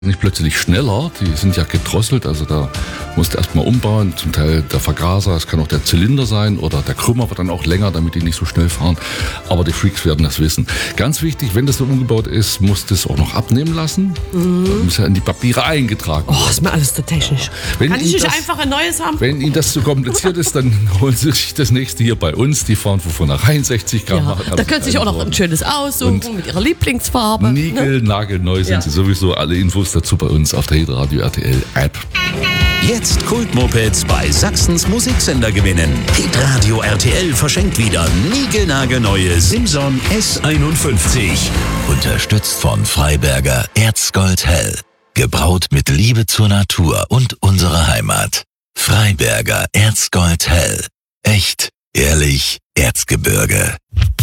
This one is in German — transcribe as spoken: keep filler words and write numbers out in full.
Nicht plötzlich schneller, die sind ja gedrosselt, also da musst du erstmal umbauen, zum Teil der Vergaser, es kann auch der Zylinder sein oder der Krümmer wird dann auch länger, damit die nicht so schnell fahren, aber die Freaks werden das wissen. Ganz wichtig, wenn das so umgebaut ist, musst du es auch noch abnehmen lassen, mhm. Das muss ja in die Papiere eingetragen werden. Oh, ist mir alles zu technisch. Wenn kann Ihnen ich nicht das, einfach ein neues haben? Wenn Ihnen das zu kompliziert ist, dann holen Sie sich das nächste hier bei uns, die fahren von vornherein sechzig Gramm. Ja, da können Sie sich auch noch ein schönes aussuchen und mit Ihrer Lieblingsfarbe. Nigel, nagelneu sind Ja. Sie sowieso, alle Infos dazu bei uns auf der Hitradio R T L App. Jetzt Kultmopeds bei Sachsens Musiksender gewinnen. Hitradio R T L verschenkt wieder niegelnagelneue Simson S einundfünfzig. Unterstützt von Freiberger Erzgold Hell. Gebraut mit Liebe zur Natur und unserer Heimat. Freiberger Erzgold Hell. Echt, ehrlich, Erzgebirge.